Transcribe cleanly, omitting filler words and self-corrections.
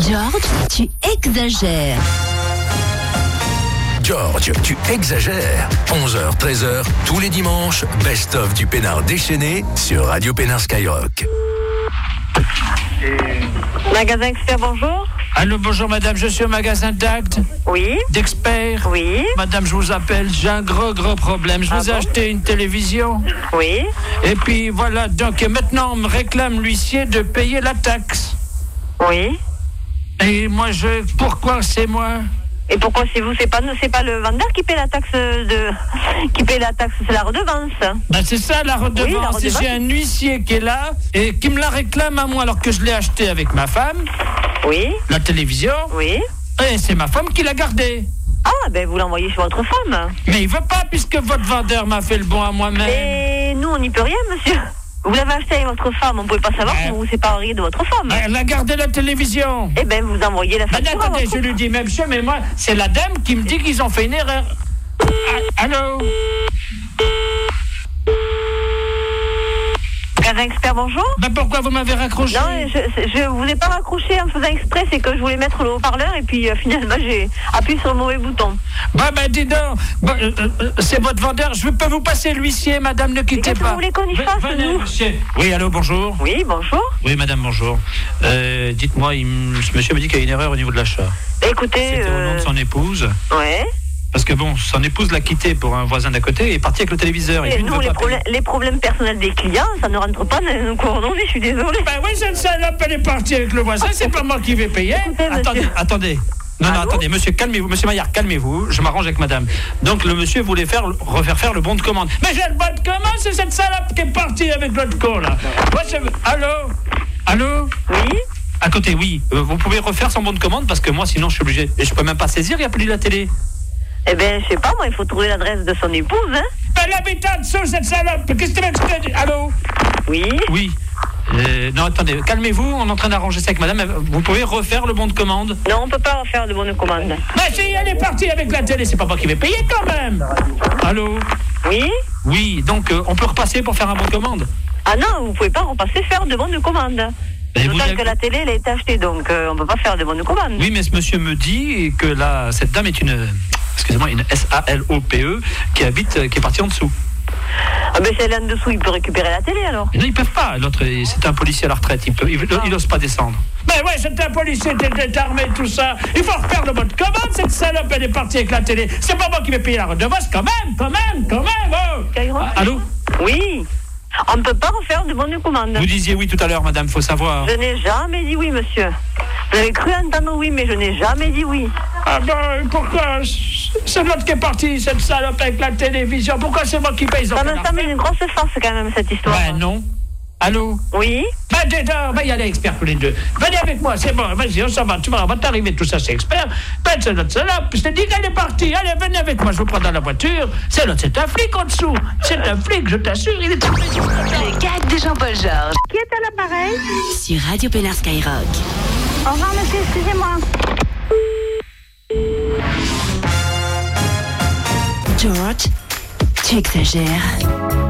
George, tu exagères. George, tu exagères. 11h, 13h, tous les dimanches, best-of du Pénard déchaîné sur Radio Pénard Skyrock. Magasin Expert, bonjour. Allô, bonjour madame, je suis au magasin d'Act. Oui. D'Expert. Oui. Madame, je vous appelle, j'ai un gros problème. Je vous ai acheté une télévision. Oui. Et puis voilà, donc maintenant on me réclame l'huissier de payer la taxe. Oui. Et moi, pourquoi c'est moi? Et pourquoi c'est vous? C'est pas le vendeur qui paie la taxe qui paie la taxe, c'est la redevance. Ben c'est ça la redevance. Oui, la redevance. Et j'ai un huissier qui est là et qui me la réclame à moi alors que je l'ai acheté avec ma femme. Oui. La télévision. Oui. Et c'est ma femme qui l'a gardée. Ah, ben vous l'envoyez sur votre femme. Mais il veut pas puisque votre vendeur m'a fait le bon à moi-même. Et nous, on n'y peut rien, monsieur. Vous l'avez acheté avec votre femme, on ne pouvait pas savoir que vous vous sépariez de votre femme. Elle a gardé la télévision. Eh ben, vous envoyez la facture. Attendez, je lui dis, monsieur, mais moi, c'est la dame qui me dit qu'ils ont fait une erreur. Allô? Magasin Expert, bonjour. Ben pourquoi vous m'avez raccroché? Non, je vous ai pas raccroché en faisant exprès, c'est que je voulais mettre le haut-parleur et puis finalement j'ai appuyé sur le mauvais bouton. Ben dis donc, c'est votre vendeur, je peux vous passer l'huissier, madame, ne quittez pas. Qu'est-ce que vous voulez qu'on y fasse, nous? Monsieur. Oui, allô, bonjour. Oui, bonjour. Oui, madame, bonjour. Dites-moi, ce monsieur me dit qu'il y a une erreur au niveau de l'achat. Écoutez... C'était au nom de son épouse. Ouais. Parce que bon, son épouse l'a quitté pour un voisin d'à côté et est parti avec le téléviseur. Et nous, les problèmes personnels des clients, ça ne rentre pas dans nos coordonnées, je suis désolée. Ben oui, cette salope, elle est partie avec le voisin, c'est pas moi qui vais payer. Écoutez, attendez. Non, attendez, monsieur, calmez-vous, monsieur Maillard, calmez-vous, je m'arrange avec madame. Donc le monsieur voulait refaire faire le bon de commande. Mais j'ai le bon de commande, c'est cette salope qui est partie avec l'autre con, là. Allô? Oui? À côté, oui. Vous pouvez refaire son bon de commande parce que moi, sinon, je suis obligé. Et je peux même pas saisir, il n'y a plus de la télé. Eh ben, je sais pas, moi, il faut trouver l'adresse de son épouse, hein. Elle habite en dessous, cette salope. Qu'est-ce que tu veux que je te dise? Allô? Oui? Oui. Non, attendez, calmez-vous, on est en train d'arranger ça avec madame. Vous pouvez refaire le bon de commande? Non, on peut pas refaire de bon de commande. Mais si elle est partie avec la télé, c'est pas moi qui vais payer quand même. Allô? Oui? Oui, donc on peut repasser pour faire un bon de commande? Ah non, vous pouvez pas repasser faire de bon de commande. D'autant que la télé, elle est achetée, donc on peut pas faire de bon de commande. Oui, mais ce monsieur me dit que cette dame est une SALOPE qui est partie en dessous. Ah ben si elle est en dessous, il peut récupérer la télé alors. Non, ils peuvent pas. L'autre, c'est un policier à la retraite. Il n'ose pas descendre. Mais ouais, c'est un policier, t'es armé, tout ça. Il faut refaire le bon de commande. Cette salope, elle est partie avec la télé. C'est pas moi qui vais payer la redevance, quand même. Oh. Allô? Oui. On ne peut pas refaire de bon de commande. Vous disiez oui tout à l'heure, madame, faut savoir. Je n'ai jamais dit oui, monsieur. Vous avez cru entendre oui, mais je n'ai jamais dit oui. Ah ben, pourquoi? C'est l'autre qui est parti, cette salope avec la télévision. Pourquoi c'est moi qui paye? Ça me semble une grosse farce quand même, cette histoire. Ben non. Allô? Oui? Ben déjà, y aller expert tous les deux. Venez avec moi, c'est bon, vas-y, on s'en va, on va t'arriver, tout ça, c'est expert. Ben c'est notre salope, je t'ai dit qu'elle est partie. Allez, venez avec moi, je vous prends dans la voiture. C'est l'autre, c'est un flic en dessous. C'est un flic, je t'assure, il est armé. Le gag de Jean-Paul Georges. Qui est à l'appareil? Sur Radio Pénard Skyrock. Au revoir, monsieur, excusez-moi. George, tu exagères.